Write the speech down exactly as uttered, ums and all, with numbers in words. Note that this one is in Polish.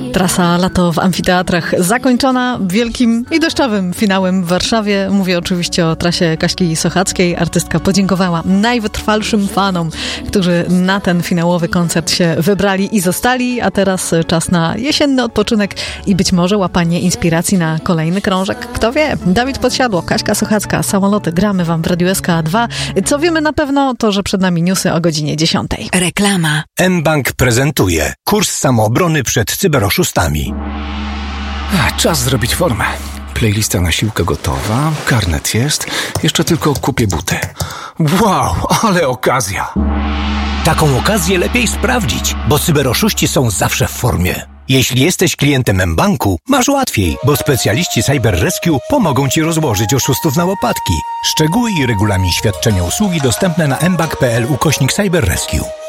Trasa Lato w amfiteatrach zakończona wielkim i deszczowym finałem w Warszawie. Mówię oczywiście o trasie Kaśki Sochackiej. Artystka podziękowała najwytrwalszym fanom, którzy na ten finałowy koncert się wybrali i zostali, a teraz czas na jesienny odpoczynek i być może łapanie inspiracji na kolejny krążek. Kto wie? Dawid Podsiadło, Kaśka Sochacka, Samoloty. Gramy wam w Radiu S K dwa. Co wiemy na pewno, to że przed nami newsy o godzinie dziesiątej. Reklama. mBank prezentuje kurs samoobrony przed cyberoszustami. Czas zrobić formę. Playlista na siłkę gotowa, karnet jest, jeszcze tylko kupię buty. Wow, ale okazja! Taką okazję lepiej sprawdzić, bo cyberoszuści są zawsze w formie. Jeśli jesteś klientem mBanku, masz łatwiej, bo specjaliści Cyber Rescue pomogą ci rozłożyć oszustów na łopatki. Szczegóły i regulamin świadczenia usługi dostępne na mbank kropka pl ukośnik Cyber Rescue.